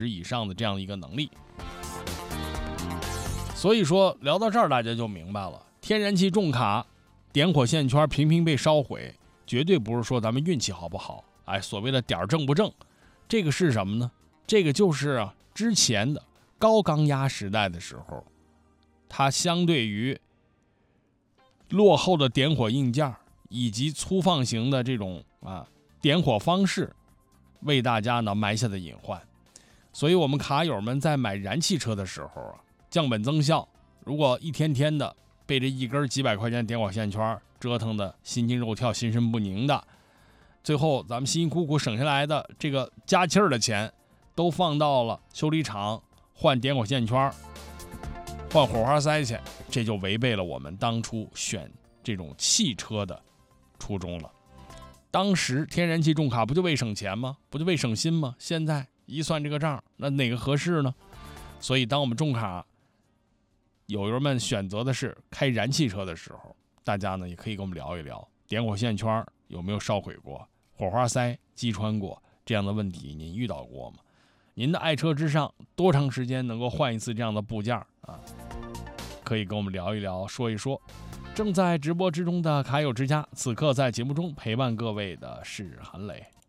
以上的这样一个能力。所以说聊到这儿，大家就明白了，天然气重卡、点火线圈频频被烧毁，绝对不是说咱们运气好不好，所谓的点正不正，这个是什么呢？这个就是之前的高缸压时代的时候，它相对于落后的点火硬件以及粗放型的这种点火方式，为大家呢埋下的隐患。所以我们卡友们在买燃气车的时候降本增效，如果一天天的被这一根几百块钱点火线圈折腾的心惊肉跳、心神不宁的，最后咱们辛辛苦苦省下来的这个加气儿的钱都放到了修理厂换点火线圈、换火花塞去，这就违背了我们当初选这种汽车的初衷了。当时天然气重卡不就为省钱吗？不就为省心吗？现在一算这个账，那哪个合适呢？所以当我们重卡友友们选择的是开燃气车的时候，大家呢也可以跟我们聊一聊，点火线圈有没有烧毁过，火花塞击穿过，这样的问题您遇到过吗？您的爱车之上多长时间能够换一次这样的部件可以跟我们聊一聊，说一说。正在直播之中的卡友之家，此刻在节目中陪伴各位的是韩磊。